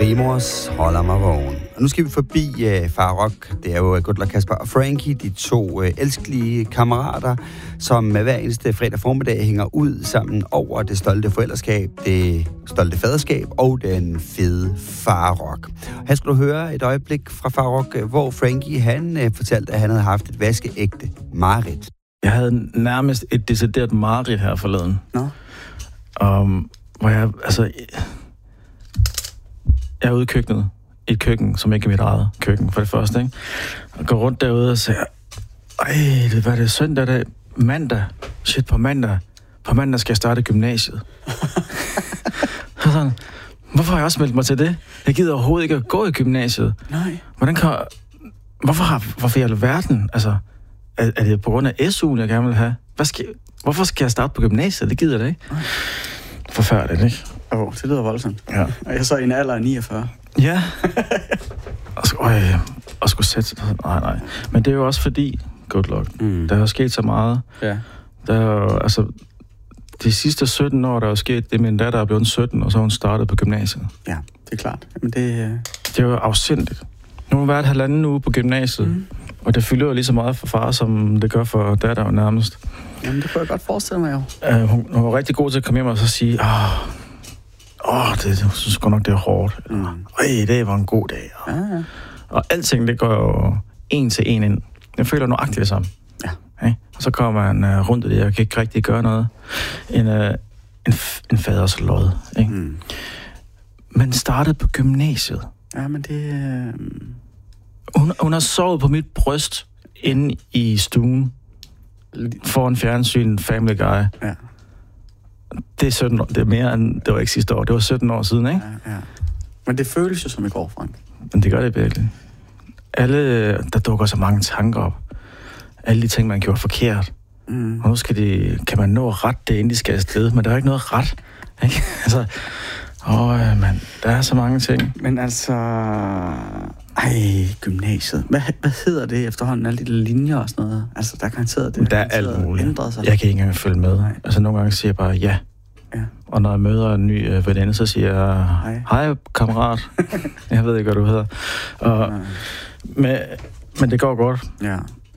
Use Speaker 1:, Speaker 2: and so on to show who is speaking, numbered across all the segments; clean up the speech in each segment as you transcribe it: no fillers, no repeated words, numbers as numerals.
Speaker 1: Primos holder mig vågen. Og nu skal vi forbi Farok. Det er jo Good Luck Kasper og Frankie, de to elskelige kammerater, som hver eneste fredag formiddag hænger ud sammen over det stolte forældreskab, det stolte faderskab og den fede Farok. Her skal du høre et øjeblik fra Farok, hvor Frankie han fortalte, at han havde haft et vaskeægte mareridt.
Speaker 2: Jeg havde nærmest et decideret mareridt her forleden.
Speaker 1: Nå?
Speaker 2: Hvor jeg er ude i køkkenet. Et køkken, som ikke er mit eget køkken, for det første, ikke? Og går rundt derude og siger, hvad er det søndag dag? Mandag? Shit, på mandag. På mandag skal jeg starte gymnasiet. Sådan, hvorfor har jeg også meldt mig til det? Jeg gider overhovedet ikke at gå i gymnasiet.
Speaker 1: Nej.
Speaker 2: Hvorfor i alverden? Altså, er det på grund af SU'en, jeg gerne vil have? Hvorfor skal jeg starte på gymnasiet? Det gider det ikke. Nej. Forfærdeligt, ikke?
Speaker 3: Det lyder voldsomt.
Speaker 2: Ja.
Speaker 3: Og jeg så i en alder af 49.
Speaker 2: Ja. Og skulle sætte... Nej. Men det er jo også fordi, good luck, der har sket så meget. Ja. Der er jo, altså... De sidste 17 år, der er sket det, min datter er blevet 17, og så har hun startet på gymnasiet.
Speaker 3: Ja, det er klart. Men det
Speaker 2: er jo afsindigt. Nu har hun været 1,5 uge på gymnasiet, og det fylder jo lige så meget for far, som det gør for datter nærmest.
Speaker 3: Jamen, det kunne jeg godt forestille mig jo.
Speaker 2: Hun var rigtig god til at komme hjem og så sige, det synes jeg nok, det er hårdt. Det var en god dag.
Speaker 3: Ja.
Speaker 2: Og alting, det går jo en til en ind. Jeg føler nøjagtigt det samme.
Speaker 3: Ja.
Speaker 2: Okay? Og så kommer man rundt i det, og kan ikke rigtig gøre noget. En faders lod. Ikke? Men startede på gymnasiet.
Speaker 3: Ja, men det...
Speaker 2: Hun har sovet på mit bryst inde i stuen foran fjernsyn Family Guy.
Speaker 3: Ja.
Speaker 2: Det er 17 år. Det er mere end... Det var ikke sidste år. Det var 17 år siden, ikke?
Speaker 3: Ja. Men det føles jo som i går, Frank.
Speaker 2: Men det gør det virkelig. Der dukker så mange tanker op. Alle de ting, man gjorde forkert. Og nu kan man nå ret det, inden de skal afsted. Men der er ikke noget ret. Ikke? Altså... mand, der er så mange ting.
Speaker 3: Men altså... gymnasiet. Hvad hedder det efterhånden? Alle de linjer og sådan noget. Altså, der er garanteret det.
Speaker 2: Der er alt muligt.
Speaker 3: Ændret sig.
Speaker 2: Jeg kan ikke engang følge med. Nej. Altså, nogle gange siger jeg bare ja. Og når jeg møder en ny veninde, så siger jeg, hej kammerat. Jeg ved ikke, hvad du hedder. Men det går godt.
Speaker 3: Ja.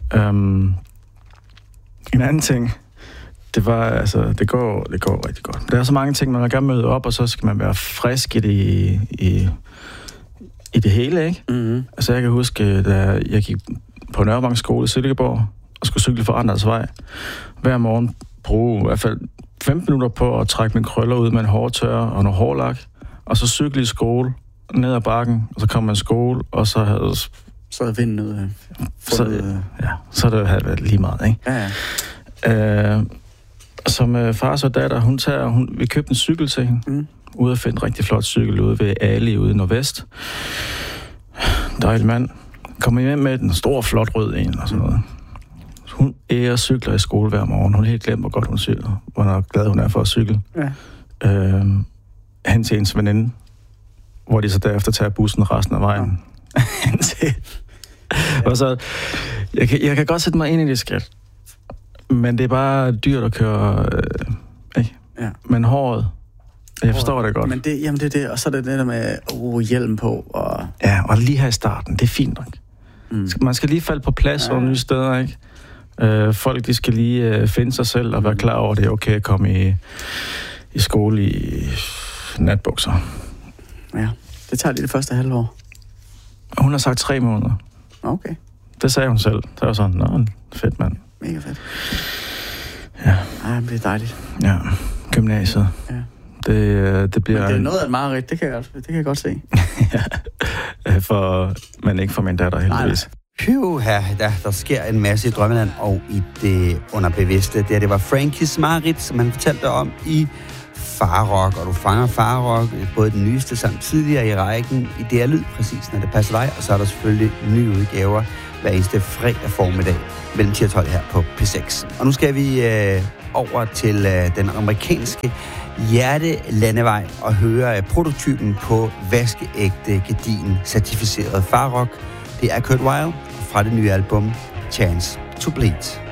Speaker 2: En anden ting, det var, altså, det går rigtig godt. Der er så mange ting, man vil gerne møde op, og så skal man være frisk i det hele, ikke? Altså, jeg kan huske, da jeg gik på Nørrevang skole i Silkeborg, og skulle cykle for Andres Vej, hver morgen bruge i hvert fald 15 minutter på at trække mine krøller ud med en hårtørrer og noget hårlak, og så cykle i skole, ned ad bakken, og så kom man i skole, og så havde...
Speaker 3: Så havde vinden ud.
Speaker 2: Så det havde været lige meget, ikke?
Speaker 3: Ja.
Speaker 2: Som far og datter, vi købte en cykel til hende, ude at finde en rigtig flot cykel ude ved Ali ude i Nordvest. Dejlig mand. Kommer hjem med en stor, flot rød en og sådan noget. Hun cykler i skole hver morgen. Hun helt glemt, hvor godt hun cykler. Hvor glad hun er for at cykle.
Speaker 3: Ja.
Speaker 2: Hen til ens veninde, hvor de så derefter tager bussen resten af vejen. Hen til. Og så, jeg kan godt sætte mig ind i det skridt. Men det er bare dyrt at køre, ikke? Ja. Men håret, jeg forstår det godt.
Speaker 3: Men det er det, og så er det det der med hjelm på. Og...
Speaker 2: Ja, og lige her i starten, det er fint nok. Man skal lige falde på plads nogle nye steder, ikke? Folk, de skal lige finde sig selv og være klar over, at det er okay at komme i skole i natbukser.
Speaker 3: Ja, det tager lige det første halvår.
Speaker 2: Hun har sagt 3 måneder.
Speaker 3: Okay.
Speaker 2: Det sagde hun selv. Det var sådan, fedt mand.
Speaker 3: Mega fedt.
Speaker 2: Ja.
Speaker 3: Ej, men det er dejligt.
Speaker 2: Ja, gymnasiet.
Speaker 3: Ja.
Speaker 2: Det bliver...
Speaker 3: Men det er noget af et mareridt, det kan jeg godt se.
Speaker 2: Ja, men ikke for min datter, heldigvis.
Speaker 1: Der sker en masse i drømmeland og i det underbevidste. Det var Frankies mareridt, som han fortalte om i Farok, og du fanger Farok, både den nyeste samt tidligere i rækken i DR Lyd, præcis når det passer dig, og så er der selvfølgelig nye udgaver hver eneste fredag formiddag mellem 10 og 12 her på P6. Og nu skal vi over til den amerikanske hjertelandevej og høre prototypen på vaskeægte gedin certificeret Farok. Det er Kurt Weill fra det nye album Chance to Bleed.